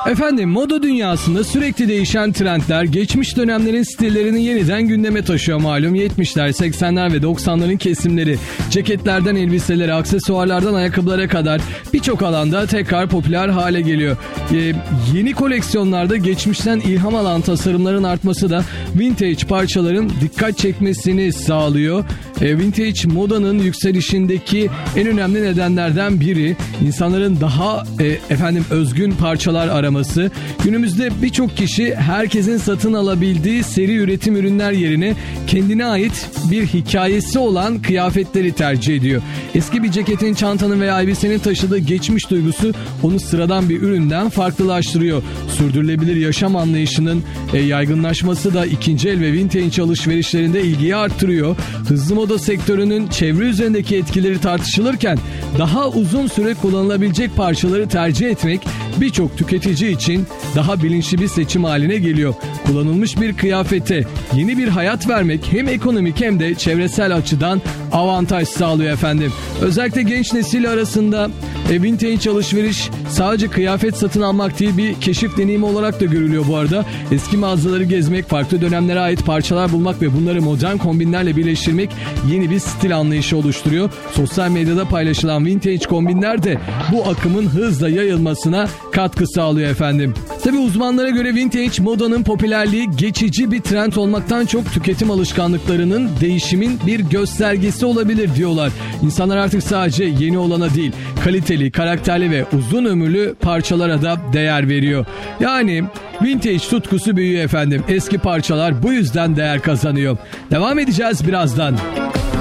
Efendim, moda dünyasında sürekli değişen trendler geçmiş dönemlerin stillerini yeniden gündeme taşıyor malum. 70'ler, 80'ler ve 90'ların kesimleri, ceketlerden elbiselere, aksesuarlardan ayakkabılara kadar birçok alanda tekrar popüler hale geliyor. Yeni koleksiyonlarda geçmişten ilham alan tasarımların artması da vintage parçaların dikkat çekmesini sağlıyor. Vintage modanın yükselişindeki en önemli nedenlerden biri insanların daha özgün parçalar araması. Günümüzde birçok kişi herkesin satın alabildiği seri üretim ürünler yerine kendine ait bir hikayesi olan kıyafetleri tercih ediyor. Eski bir ceketin, çantanın veya elbisenin taşıdığı geçmiş duygusu onu sıradan bir üründen farklılaştırıyor. Sürdürülebilir yaşam anlayışının yaygınlaşması da ikinci el ve vintage alışverişlerinde ilgiyi arttırıyor. Hızlı moda sektörünün çevre üzerindeki etkileri tartışılırken daha uzun süre kullanılabilecek parçaları tercih etmek birçok tüketici için daha bilinçli bir seçim haline geliyor. Kullanılmış bir kıyafete yeni bir hayat vermek hem ekonomik hem de çevresel açıdan avantaj sağlıyor efendim. Özellikle genç nesil arasında vintage alışveriş sadece kıyafet satın almak değil, bir keşif deneyimi olarak da görülüyor bu arada. Eski mağazaları gezmek, farklı dönemlere ait parçalar bulmak ve bunları modern kombinlerle birleştirmek yeni bir stil anlayışı oluşturuyor. Sosyal medyada paylaşılan vintage kombinler de bu akımın hızla yayılmasına katkı sağlıyor efendim. Tabi uzmanlara göre vintage modanın popülerliği geçici bir trend olmaktan çok tüketim alışkanlıklarının değişimin bir göstergesi olabilir diyorlar. İnsanlar artık sadece yeni olana değil, kaliteli, karakterli ve uzun ömürlü parçalara da değer veriyor. Yani vintage tutkusu büyüyor efendim. Eski parçalar bu yüzden değer kazanıyor. Devam edeceğiz birazdan.